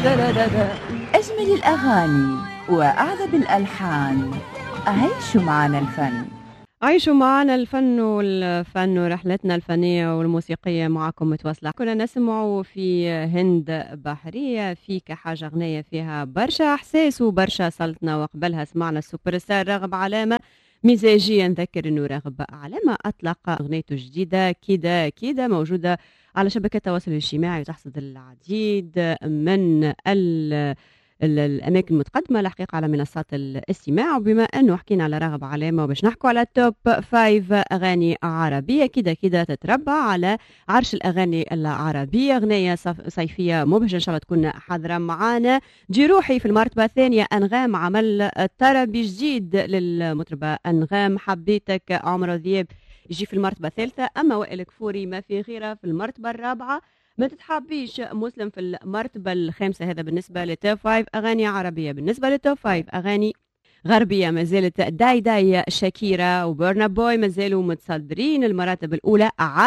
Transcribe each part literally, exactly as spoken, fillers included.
درررررر. أجمل الأغاني وأعذب الألحان، عيشوا معنا الفن. عيشوا معنا الفن والفن ورحلتنا الفنية والموسيقية معكم متواصلة. كنا نسمعوا في هند بحرية فيك حاجة غنية فيها برشا إحساس وبرشا سلطنة، وقبلها سمعنا السوبر ستار راغب علامة. مزاجيا نذكر انه راغب علامة اطلق اغنيته الجديدة كده كده، موجودة على شبكة التواصل الاجتماعي وتحصد العديد من ال ال- الاماكن المتقدمه الحقيقه على منصات الاستماع. وبما انه حكينا على راغب علامه وباش نحكوا على التوب فايف اغاني عربيه، كده كده تتربع على عرش الاغاني العربيه. اغنيه صف- صيفيه مبهجه ان شاء الله تكون حاضره معانا. جروحي في المرتبه الثانيه، انغام عمل طربي جديد للمطربه انغام. حبيتك عمرو دياب يجي في المرتبه الثالثه، اما وائل كفوري ما في غيره في المرتبه الرابعه. ما تتحبيش مسلم في المرتبة الخامسة. هذا بالنسبة لتوب فايف أغاني عربية. بالنسبة لتوب فايف أغاني غربية، ما زالت داي داي شاكيرا وبرنا بوي ما زالوا متصدرين المراتب الأولى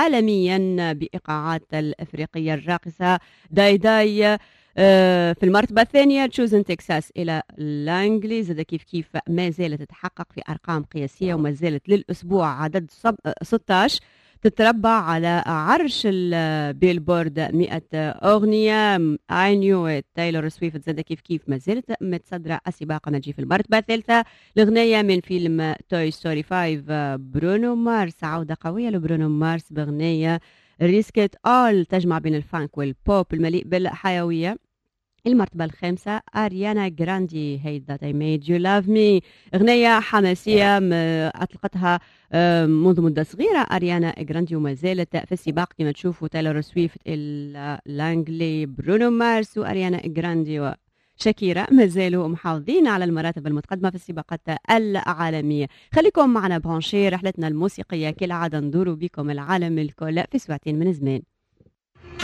عالميا بإيقاعات الأفريقية الراقصة. داي داي آه، في المرتبة الثانية تشوزن تكساس إلى لانجلي، زاد كيف كيف ما زالت تتحقق في أرقام قياسية، وما زالت للأسبوع عدد صب- ستاشر تتربع على عرش البيلبورد مئة أغنية. I knew it تايلور سويفت زاد كيف كيف ما زالت متصدرة السباق، ما تجي في المرتبة الثالثة. الأغنية من فيلم توي ستوري فايف برونو مارس، عودة قوية لبرونو مارس بأغنية ريسكت آل تجمع بين الفانك والبوب المليء بالحيوية. المرتبة الخامسة أريانا جراندي هي That I Made You Love Me، أغنية حماسية م- أطلقتها آه، منذ مدة صغيرة أريانا جراندي، وما زالت في السباق كما تشوفوا تايلور سويفت، ال- لانجلي، برونو مارس وأريانا جراندي وشاكيرا ما زالوا محافظين على المراتب المتقدمة في السباقات العالمية. خليكم معنا برانشي رحلتنا الموسيقية كالعادة، ندور بكم العالم الكل في ساعتين من زمان.